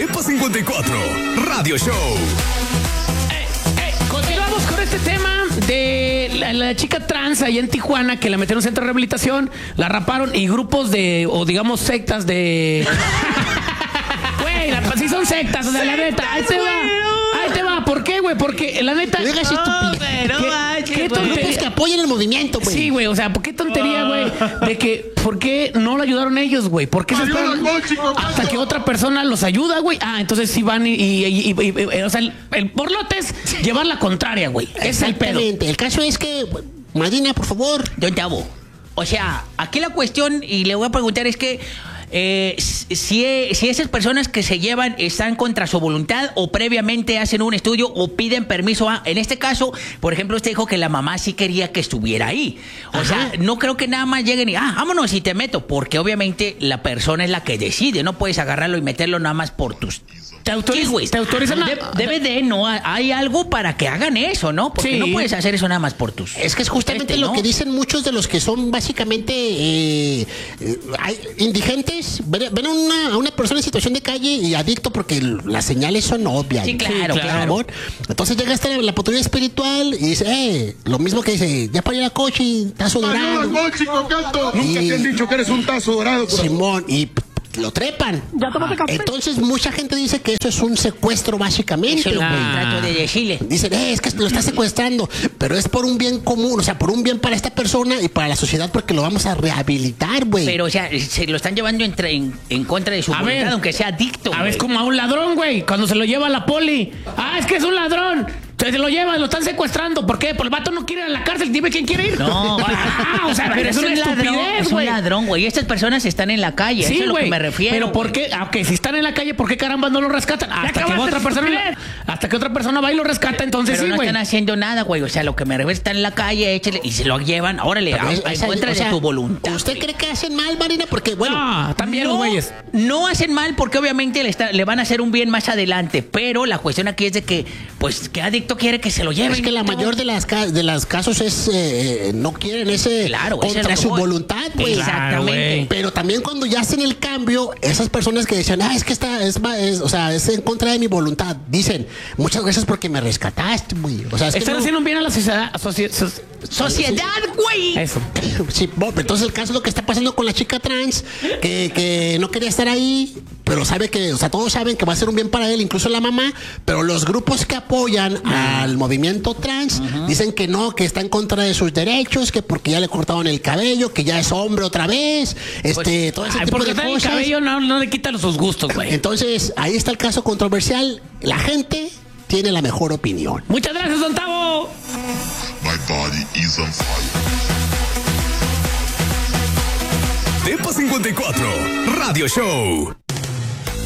Depa 54, Radio Show. Continuamos con este tema de la chica trans allá en Tijuana que la metieron en un centro de rehabilitación, la raparon y grupos de, o digamos sectas de... Güey, sí son sectas, o sea, la neta, ahí te va, ¿por qué, güey? Porque la neta... No digas ¿Qué tontería? Grupos que apoyan el movimiento, güey. Sí, güey, o sea, ¿por qué tontería, güey? De que, ¿por qué no lo ayudaron ellos, güey? ¿Por qué se esperan hasta que otra persona los ayuda, güey? Ah, entonces sí van o sea, el borlote es llevar la contraria, güey. Es el pedo. Exactamente. El caso es que, Madina, por favor. Don Tavo, o sea, aquí la cuestión, y le voy a preguntar, es que si esas personas que se llevan están contra su voluntad o previamente hacen un estudio o piden permiso en este caso, por ejemplo, usted dijo que la mamá sí quería que estuviera ahí. O sea, no creo que nada más lleguen y, vámonos y te meto, porque obviamente la persona es la que decide, no puedes agarrarlo y meterlo nada más por tus... ¿Te autorizan? Debe de, ¿no? Hay algo para que hagan eso, ¿no? Porque no puedes hacer eso nada más por tus... Es que es justamente lo que dicen muchos de los que son básicamente indigentes. Ven a una persona en situación de calle y adicto porque las señales son obvias. Sí, claro. Entonces llega hasta la patrulla espiritual y dice, lo mismo que dice, ya para ir a coche y tazo dorado. Nunca te han dicho que eres un tazo dorado. Simón, y... lo trepan. Entonces mucha gente dice que eso es un secuestro básicamente. Eso es lo que trato de decirle. Dicen, es que lo está secuestrando, pero es por un bien común, o sea, por un bien para esta persona y para la sociedad porque lo vamos a rehabilitar, güey. Pero, o sea, se lo están llevando en contra de su voluntad, aunque sea adicto. A ver, es como a un ladrón, güey, cuando se lo lleva a la poli. Es que es un ladrón. Se lo llevan, lo están secuestrando. ¿Por qué? Porque el vato no quiere ir a la cárcel. Dime quién quiere ir. No, o sea, pero es una estupidez, güey. Es un ladrón, güey. Estas personas están en la calle. Sí, eso es lo que me refiero. Pero ¿por qué? Aunque si están en la calle, ¿por qué caramba no lo rescatan? Hasta que otra persona va y lo rescata, entonces pero sí, güey. No están haciendo nada, güey. O sea, lo que me refiero, están en la calle, échale, y se lo llevan. Órale, encuentra de tu voluntad. ¿Usted cree que hacen mal, Marina? Porque, bueno... también los güeyes. No hacen mal porque obviamente le van a hacer un bien más adelante. Pero la cuestión aquí es de que, pues, ¿qué adicto quiere que se lo lleve? Es que la mayor de las casos es no quieren ese contra su voluntad, güey. Exactamente. Pero también cuando ya hacen el cambio, esas personas que decían, es que es en contra de mi voluntad, dicen, muchas gracias porque me rescataste, güey. O sea, están haciendo un bien a la sociedad. Sociedad, güey. Eso. Sí, entonces el caso es lo que está pasando con la chica trans, que no quería estar ahí, pero sabe que, o sea, todos saben que va a ser un bien para él, incluso la mamá, pero los grupos que apoyan al movimiento trans dicen que no, que está en contra de sus derechos, que porque ya le cortaron el cabello, que ya es hombre otra vez, todo ese tipo de cosas. El cabello no le quita sus gustos, güey. Entonces, ahí está el caso controversial. La gente tiene la mejor opinión. Muchas gracias, Don Tavo. My body is on fire. Depa 54, Radio Show.